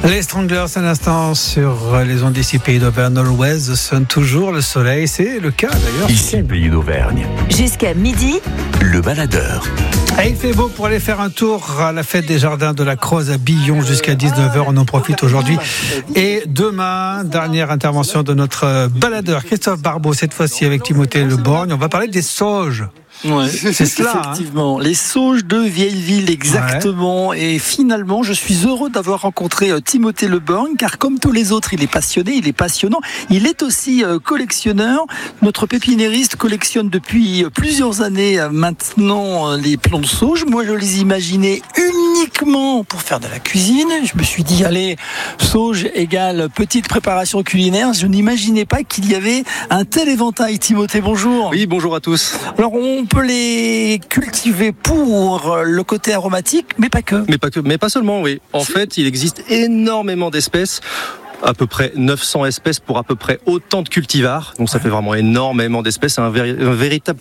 Les Stranglers, un instant sur les ondes d'ici Pays d'Auvergne Nord-Ouest, sonne toujours le soleil, c'est le cas d'ailleurs. Ici Pays d'Auvergne. Jusqu'à midi, Le baladeur. Et il fait beau pour aller faire un tour à la fête des jardins de la Croze à Billon jusqu'à 19h. On en profite aujourd'hui. Et demain, dernière intervention de notre baladeur Christophe Barbeau, cette fois-ci avec Timothée Leborgne. On va parler des sauges. Ouais, c'est cela. Effectivement, les sauges de Vieilleville, exactement. Ouais. Et finalement, je suis heureux d'avoir rencontré Timothée Leborgne, car comme tous les autres, il est passionné, il est passionnant. Il est aussi collectionneur. Notre pépiniériste collectionne depuis plusieurs années maintenant les plants de sauge. Moi, je les imaginais uniquement pour faire de la cuisine. Je me suis dit, allez, sauge égale petite préparation culinaire. Je n'imaginais pas qu'il y avait un tel éventail. Timothée, bonjour. Oui, bonjour à tous. Alors, on peut les cultiver pour le côté aromatique, mais pas que. Mais pas seulement, oui. En fait, il existe énormément d'espèces. À peu près 900 espèces pour à peu près autant de cultivars. Donc ça fait vraiment énormément d'espèces. Un véritable